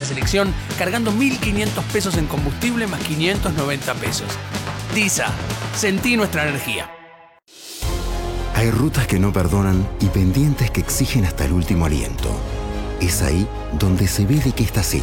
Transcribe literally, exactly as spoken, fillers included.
selección cargando mil quinientos pesos en combustible más quinientos noventa pesos. DISA, sentí nuestra energía. Hay rutas que no perdonan y pendientes que exigen hasta el último aliento. Es ahí donde se ve de qué estás hecho.